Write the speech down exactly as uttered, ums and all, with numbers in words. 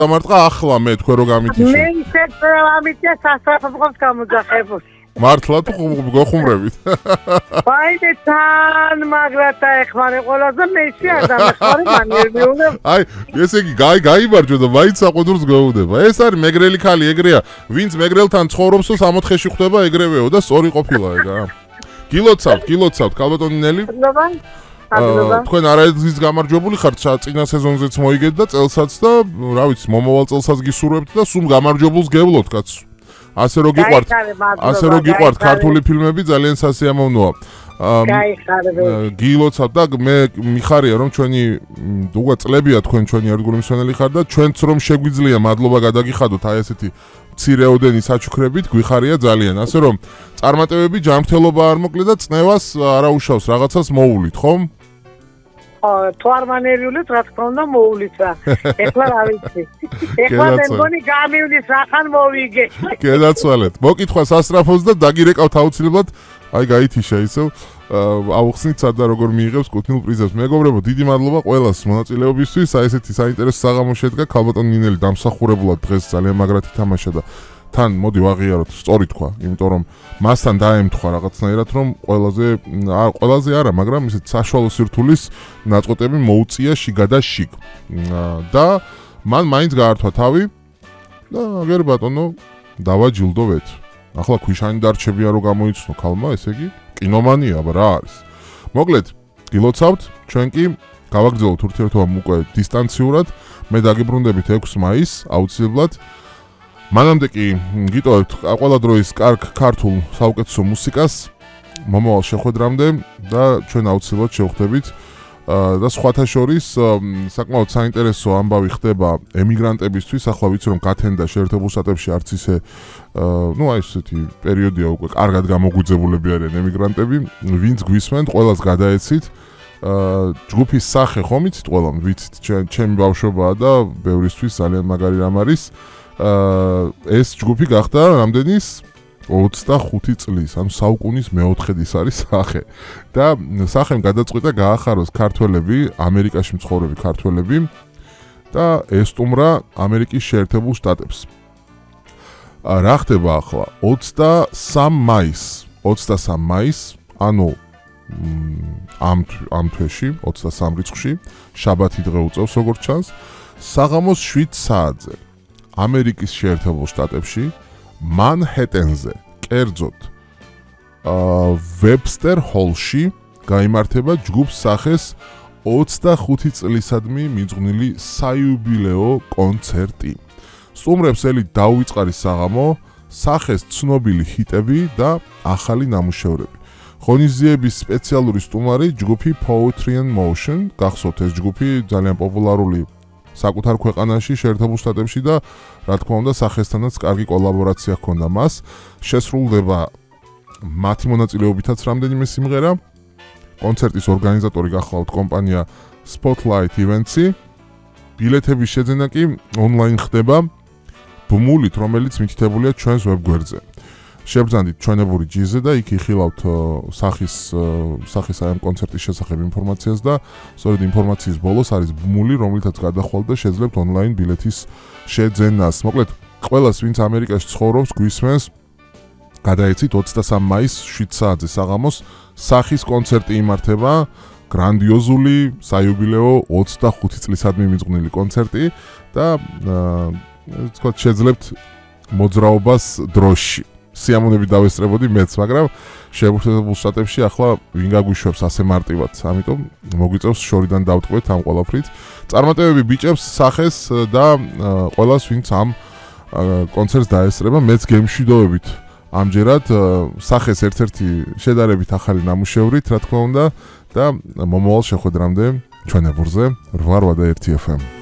დამარტყა ახლა მე თქვენ რო გამითიშე. მე ისე ამიტია სასწრაფოს გამოძახებულ. მართლა თუ გოხუმრებით. ვაიმე თან მაგრათა ეხმარე ყველაზე მეში არ დამეხმარე მანერმიუნე. აი ესე იგი გაი გაიბარჯო და მაინც საყუდურს გეუდება. ეს არის მეგრელი ქალი ეგრეა. ვინც მეგრელთან ცხოვრობსო სამოთხეში ხვდება ეგრევეო და სწორი ყოფილა ეგა. გილოცავთ, გილოცავთ ქალბატონი ნელი. თქვენ არაერთგზის გამარჯვებული ხართ წინა სეზონზეც მოიგეთ და წელსაც და რა ვიცი მომავალ წელსაც გისურვებთ და სულ გამარჯვებულს გევლოთ კაც. ასე რო გიყვართ, ასე რო გიყვართ ქართული ფილმები ძალიან სასიამოვნოა. გილოცავთ და მე მიხარია რომ ჩვენი უკვე წლებია თქვენ ჩვენი ერთგული მსვენელი ხარ და ჩვენც რომ შეგვიძლია მადლობა გადაგიხადოთ აი ესეთი მცირეოდენი საჩუქრებით გვიხარია ძალიან. ასე რომ წარმატებები ჯანმრთელობა არ მოკლე და წნევას არ აუშავს რაღაცას მოულით, ხომ? თუ არ მანერიულით რა თქმა უნდა მოულით რა. ეხლა რა ვიცი. ეხლა მე მგონი გამივლის რახან მოვიგე. გენაცვალეთ. მოკითხვა სასწრაფოს და დაგირეკავთ აუცილებლად. აი გაითიშა ისევ აუხსნით სად და როგორ მიიღებს კუთვნილ პრიზებს. მეგობრებო, დიდი მადლობა ყველას მონაწილეობისთვის. აი ესეთი საინტერესო საღამო შედგა. ქალბატონ ნინელი დამსახურებულად დღეს ძალიან მაგრად ითამაშა და თან მოდი ვაღიაროთ, სწორი თქვა, იმიტომ რომ მასთან დაემთხვა რაღაცნაირად რომ ყველაზე ყველაზე არა, მაგრამ ისეთ საშუალო სირთულის ნაწყვეტები მოუწია შიგა და შიგ. და მან მაინც გაართვა თავი და აგერ ბატონო დავაჯილდოვეთ. ახლა ქვიშანი დარჩებია რომ გამოიცნო ქალმა, ესე იგი კინომანია, აბა რა არის. მოკლედ, გილოცავთ, ჩვენ კი გავაგრძელოთ ურთიერთობამ უკვე დისტანციურად. მე დაგიბრუნდებით ექვსი მაისს, აუცილებლად. მანამდე კი გიტოვებთ ყველა დროის კარგ ქართულ საუკეთესო მუსიკას მომავალ შეხვედრამდე და ჩვენ აუცილებლად შევხვდებით და სხვათა შორის საკმაოდ საინტერესო ამბავი ხდება ემიგრანტებისთვის. ახლა ვიცი რომ გათენდა შეერთებულ შტატებში არც ისე ну აი ესეთი პერიოდია უკვე კარგად გამოგვიძებულები არიან ემიგრანტები. ვინც გვისმენთ, ყველას გადაეცით. ჯგუფის სახე ხომ იცით ყველამ, ვიცით ჩემი ბავშვობაა და ბევრისთვის ძალიან მაგარი რამ არის. ეს ჯგუფი გახდა რამდენის ოცდახუთი წლის, ანუ საუკუნის მეოთხედის არის სახე. და სახემ გადაწყვიტა გაახაროს ქართველები, ამერიკაში მცხოვრები ქართველები და ესტუმრა ამერიკის შეერთებულ შტატებს. რა ხდება ახლა? ოცდასამ მაისს, ოცდასამ მაისს, ანუ ამ ამ თვეში, ოცდასამ რიცხვში, შაბათი დღე უწევს როგორც ჩანს, საღამოს შვიდ საათზე. ამერიკის შეერთებულ შტატებში მანჰეტენზე, კერძოდ ვებსტერ ჰოლში გაიმართება ჯგუფს სახეს ოცდახუთი წლისადმი მიძღვნილი საიუბილეო კონცერტი. სტუმრებს ელით დაუვიწყარი საღამო, სახეს ცნობილი ჰიტები და ახალი ნამუშევრები. ღონისძიების სპეციალური სტუმარი ჯგუფი Poetry in Motion, გახსოვთ ეს ჯგუფი ძალიან პოპულარული საკუთარ ქვეყანაში, შეერთებულ შტატებში და რა თქმა უნდა სახესთანაც კარგი კოლაბორაცია ჰქონდა მას. შესრულდება მათი მონაწილეობითაც რამდენიმე სიმღერა. კონცერტის ორგანიზატორი გახლავთ კომპანია Spotlight Events-ი. ბილეთების შეძენა კი ონლაინ ხდება ბმულით, რომელიც მითითებულია ჩვენს ვებგვერდზე. შევბრძანდით ჩვენებური ჯიზე და იქ იხილავთ სახის სახის ამ კონცერტის შესახებ ინფორმაციას და სწორედ ინფორმაციის ბოლოს არის ბმული, რომელთაც გადახვალთ და შეძლებთ ონლაინ ბილეთის შეძენას. მოკლედ, ყველას ვინც ამერიკაში ცხოვრობს, გვისმენს, გადაეცით ოცდასამ მაისს შვიდ საათზე საღამოს სახის კონცერტი იმართება, გრანდიოზული საიუბილეო ოცდახუთი წლისადმი მიძღვნილი კონცერტი და თქვა შეძლებთ მოძრაობას დროში. სიამოვნებით დავესწრებოდი მეც, მაგრამ შეერთებულ შტატებში ახლა ვინ გაგვიშვებს ასე მარტივად, ამიტომ მოგვიწევს შორიდან დავტყვეთ ამ ყველაფრით. წარმატებები ბიჭებს სახეს და ყველას ვინც ამ კონცერტს დაესწრება, მეც გემშვიდობებით. ამჯერად სახეს ერთ-ერთი შედარებით ახალი ნამუშევრით, რა თქმა უნდა, და მომავალ შეხვედრამდე ჩვენებურზე რვა რვა და ერთი ეფ ემ.